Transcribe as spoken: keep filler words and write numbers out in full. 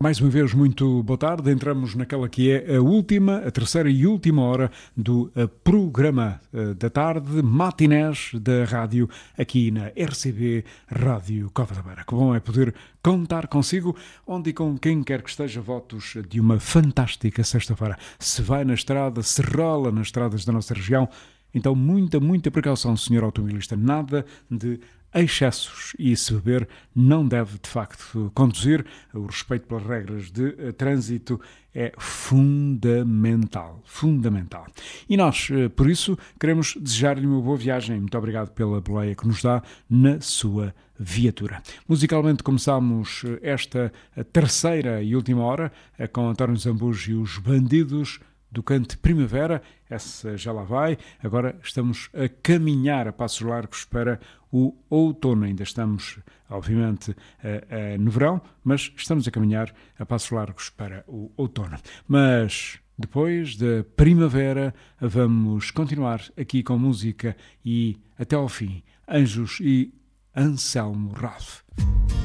Mais uma vez, muito boa tarde. Entramos naquela que é a última, a terceira e última hora do uh, programa uh, da tarde, matinés da rádio, aqui na R C B Rádio Cova da Beira. Que bom é poder contar consigo, onde e com quem quer que esteja, votos de uma fantástica sexta-feira. Se vai na estrada, se rola nas estradas da nossa região, então muita, muita precaução, senhor automobilista. Nada de excessos, e se beber não deve de facto conduzir. O respeito pelas regras de uh, trânsito é fundamental, fundamental. E nós, uh, por isso, queremos desejar-lhe uma boa viagem. Muito obrigado pela boleia que nos dá na sua viatura. Musicalmente começamos esta terceira e última hora uh, com António Zambujo e os Bandidos do Canto Primavera. Essa já lá vai. Agora estamos a caminhar a passos largos para o outono. Ainda estamos, obviamente, uh, uh, no verão, mas estamos a caminhar a passos largos para o outono. Mas depois da primavera vamos continuar aqui com música e até ao fim, Anjos e Anselmo Ralph.